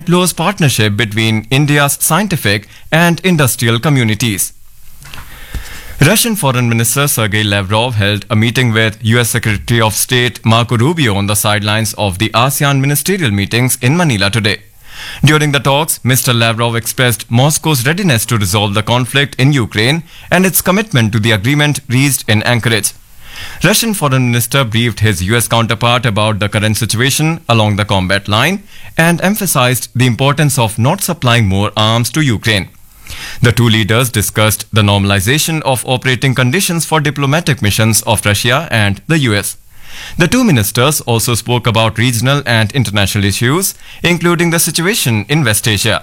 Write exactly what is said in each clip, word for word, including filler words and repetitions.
close partnership between India's scientific and industrial communities. Russian Foreign Minister Sergei Lavrov held a meeting with U S Secretary of State Marco Rubio on the sidelines of the ASEAN ministerial meetings in Manila today. During the talks, Mister Lavrov expressed Moscow's readiness to resolve the conflict in Ukraine and its commitment to the agreement reached in Anchorage. Russian Foreign Minister briefed his U S counterpart about the current situation along the combat line and emphasized the importance of not supplying more arms to Ukraine. The two leaders discussed the normalization of operating conditions for diplomatic missions of Russia and the U S. The two ministers also spoke about regional and international issues, including the situation in West Asia.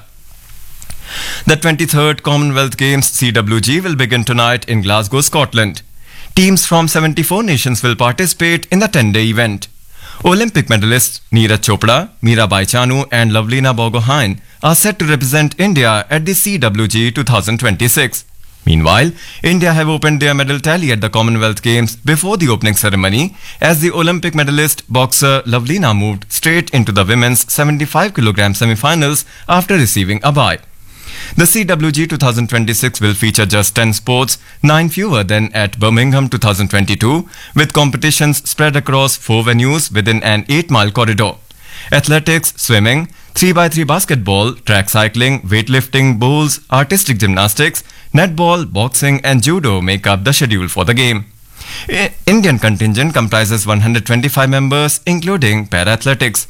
The twenty-third Commonwealth Games C W G will begin tonight in Glasgow, Scotland. Teams from seventy-four nations will participate in the ten-day event. Olympic medalists Neeraj Chopra, Mirabai Chanu and Lovlina Borgohain are set to represent India at the C W G twenty twenty-six. Meanwhile, India have opened their medal tally at the Commonwealth Games before the opening ceremony as the Olympic medalist boxer Lovlina moved straight into the women's seventy-five kilogram semi-finals after receiving a bye. The C W G twenty twenty-six will feature just ten sports, nine fewer than at Birmingham twenty twenty-two, with competitions spread across four venues within an eight-mile corridor. Athletics, swimming, three by three basketball, track cycling, weightlifting, bowls, artistic gymnastics, netball, boxing and judo make up the schedule for the game. I- Indian contingent comprises one hundred twenty-five members, including para-athletics.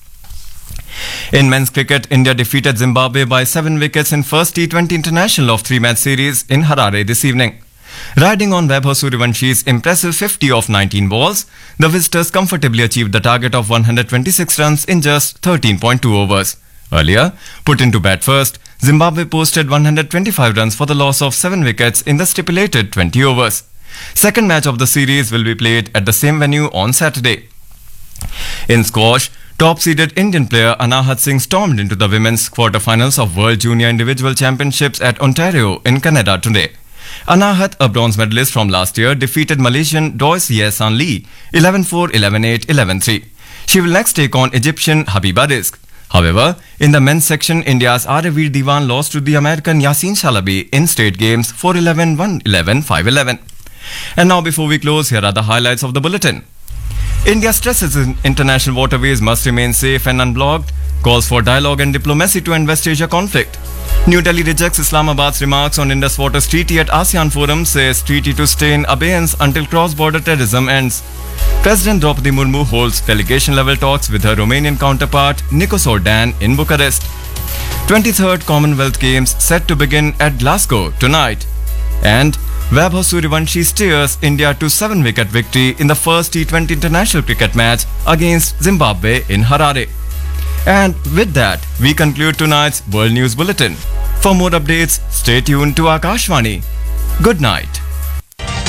In men's cricket, India defeated Zimbabwe by seven wickets in first T twenty international of three-match series in Harare this evening. Riding on Vaibhav Sooryavanshí's impressive fifty of nineteen balls, the visitors comfortably achieved the target of one hundred twenty-six runs in just thirteen point two overs. Earlier, put into bat first, Zimbabwe posted one hundred twenty-five runs for the loss of seven wickets in the stipulated twenty overs. Second match of the series will be played at the same venue on Saturday. In squash, top-seeded Indian player Anahat Singh stormed into the women's quarterfinals of World Junior Individual Championships at Ontario in Canada today. Anahat, a bronze medalist from last year, defeated Malaysian Doi Siesan Lee eleven four, eleven eight, eleven three. She will next take on Egyptian Habiba Rizk. However, in the men's section, India's Araveer Diwan lost to the American Yasin Shalabi in state games four eleven, one eleven, five eleven. And now before we close, here are the highlights of the bulletin. India stresses in international waterways must remain safe and unblocked, calls for dialogue and diplomacy to end West Asia conflict. New Delhi rejects Islamabad's remarks on Indus Waters Treaty at ASEAN Forum, says treaty to stay in abeyance until cross-border terrorism ends. President Draupadi Murmu holds delegation-level talks with her Romanian counterpart Nikos Ordan in Bucharest. twenty-third Commonwealth Games set to begin at Glasgow tonight. And Vaibhav Sooryavanshi steers India to seven-wicket victory in the first T twenty international cricket match against Zimbabwe in Harare. And with that, we conclude tonight's World News Bulletin. For more updates, stay tuned to Akashvani. Good night.